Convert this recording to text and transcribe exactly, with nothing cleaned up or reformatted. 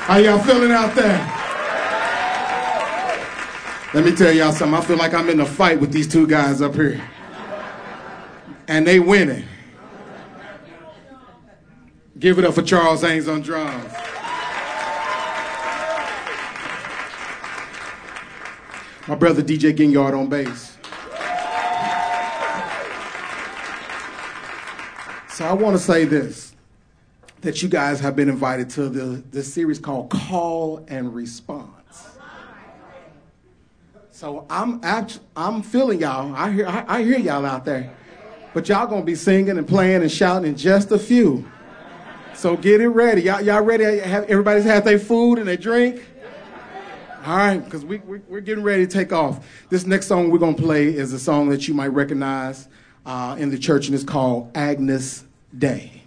How y'all feeling out there? Let me tell y'all something. I feel like I'm in a fight with these two guys up here. And they winning. Give it up for Charles Haynes on drums. My brother D J Ginyard on bass. So I want to say this, that you guys have been invited to the, this series called Call and Response. So I'm act- I'm feeling y'all. I hear I, I hear y'all out there. But y'all gonna be singing and playing and shouting in just a few. So get it ready. Y'all, y'all ready? Have, everybody's had their food and their drink? All right, because we, we, we're getting ready to take off. This next song we're gonna play is a song that you might recognize uh, in the church, and it's called Agnus Dei.